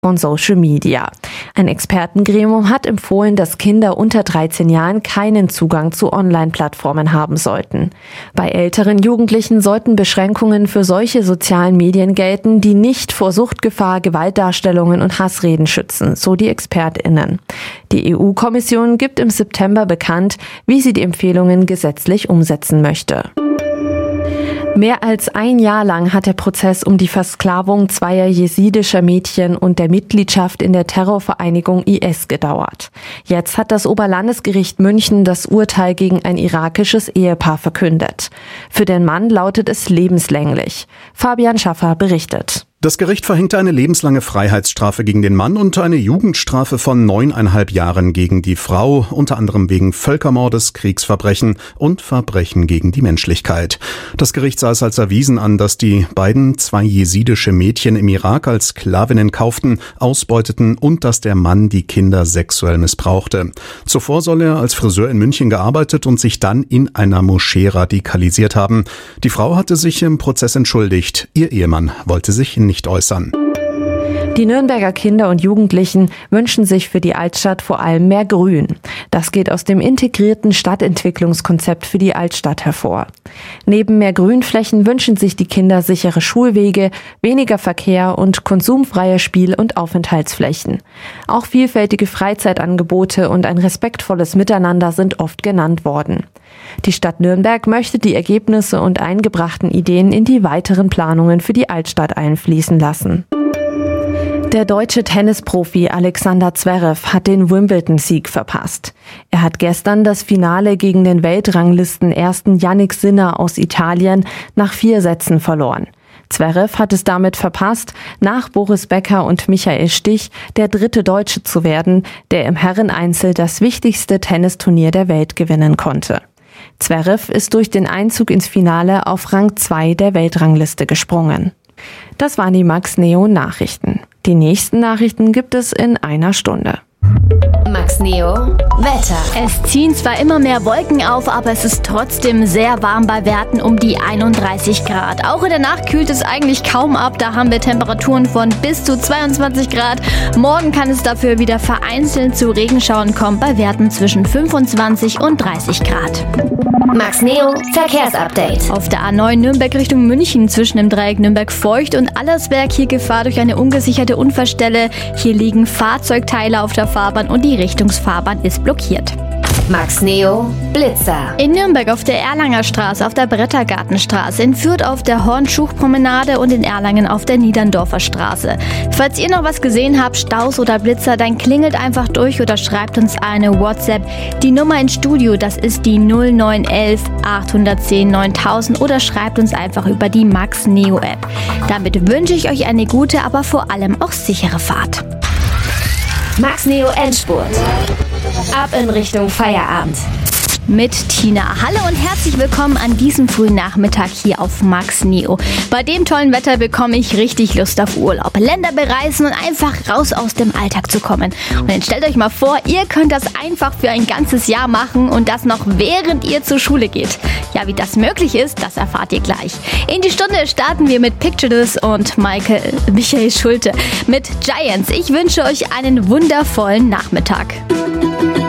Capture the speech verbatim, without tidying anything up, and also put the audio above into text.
von Social Media. Ein Expertengremium hat empfohlen, dass Kinder unter dreizehn Jahren keinen Zugang zu Online-Plattformen haben sollten. Bei älteren Jugendlichen sollten Beschränkungen für solche sozialen Medien gelten, die nicht vor Suchtgefahr, Gewaltdarstellungen und Hassreden schützen, so die ExpertInnen. Die E U-Kommission gibt im September bekannt, wie sie die Empfehlungen gesetzlich umsetzen möchte. Mehr als ein Jahr lang hat der Prozess um die Versklavung zweier jesidischer Mädchen und der Mitgliedschaft in der Terrorvereinigung I S gedauert. Jetzt hat das Oberlandesgericht München das Urteil gegen ein irakisches Ehepaar verkündet. Für den Mann lautet es lebenslänglich. Fabian Schaffer berichtet. Das Gericht verhängte eine lebenslange Freiheitsstrafe gegen den Mann und eine Jugendstrafe von neuneinhalb Jahren gegen die Frau, unter anderem wegen Völkermordes, Kriegsverbrechen und Verbrechen gegen die Menschlichkeit. Das Gericht sah es als erwiesen an, dass die beiden zwei jesidische Mädchen im Irak als Sklavinnen kauften, ausbeuteten und dass der Mann die Kinder sexuell missbrauchte. Zuvor soll er als Friseur in München gearbeitet und sich dann in einer Moschee radikalisiert haben. Die Frau hatte sich im Prozess entschuldigt. Ihr Ehemann wollte sich nicht nicht äußern. Die Nürnberger Kinder und Jugendlichen wünschen sich für die Altstadt vor allem mehr Grün. Das geht aus dem integrierten Stadtentwicklungskonzept für die Altstadt hervor. Neben mehr Grünflächen wünschen sich die Kinder sichere Schulwege, weniger Verkehr und konsumfreie Spiel- und Aufenthaltsflächen. Auch vielfältige Freizeitangebote und ein respektvolles Miteinander sind oft genannt worden. Die Stadt Nürnberg möchte die Ergebnisse und eingebrachten Ideen in die weiteren Planungen für die Altstadt einfließen lassen. Der deutsche Tennisprofi Alexander Zverev hat den Wimbledon-Sieg verpasst. Er hat gestern das Finale gegen den Weltranglisten-Ersten Jannik Sinner aus Italien nach vier Sätzen verloren. Zverev hat es damit verpasst, nach Boris Becker und Michael Stich der dritte Deutsche zu werden, der im Herreneinzel das wichtigste Tennisturnier der Welt gewinnen konnte. Zverev ist durch den Einzug ins Finale auf Rang zwei der Weltrangliste gesprungen. Das waren die Max Neo Nachrichten. Die nächsten Nachrichten gibt es in einer Stunde. Max Neo Wetter. Es ziehen zwar immer mehr Wolken auf, aber es ist trotzdem sehr warm bei Werten um die einunddreißig Grad. Auch in der Nacht kühlt es eigentlich kaum ab, da haben wir Temperaturen von bis zu zweiundzwanzig Grad. Morgen kann es dafür wieder vereinzelt zu Regenschauern kommen bei Werten zwischen fünfundzwanzig und dreißig Grad. Max Neo Verkehrsupdate. Auf der A neun Nürnberg Richtung München zwischen dem Dreieck Nürnberg-Feucht und Allersberg hier Gefahr durch eine ungesicherte Unfallstelle. Hier liegen Fahrzeugteile auf der Fahrbahn und die Richtungsfahrbahn ist blockiert. Max Neo Blitzer. In Nürnberg auf der Erlanger Straße, auf der Brettergartenstraße, in Fürth auf der Hornschuchpromenade und in Erlangen auf der Niederndorfer Straße. Falls ihr noch was gesehen habt, Staus oder Blitzer, dann klingelt einfach durch oder schreibt uns eine WhatsApp. Die Nummer ins Studio, das ist die null neun eins eins acht eins null neuntausend oder schreibt uns einfach über die Max Neo App. Damit wünsche ich euch eine gute, aber vor allem auch sichere Fahrt. Max Neo Endspurt. Ab in Richtung Feierabend. Mit Tina. Hallo und herzlich willkommen an diesem frühen Nachmittag hier auf Max Neo. Bei dem tollen Wetter bekomme ich richtig Lust auf Urlaub, Länder bereisen und einfach raus aus dem Alltag zu kommen. Und jetzt stellt euch mal vor, ihr könnt das einfach für ein ganzes Jahr machen und das noch während ihr zur Schule geht. Ja, wie das möglich ist, das erfahrt ihr gleich. In die Stunde starten wir mit Picture This und Michael, Michael Schulte mit Giants. Ich wünsche euch einen wundervollen Nachmittag.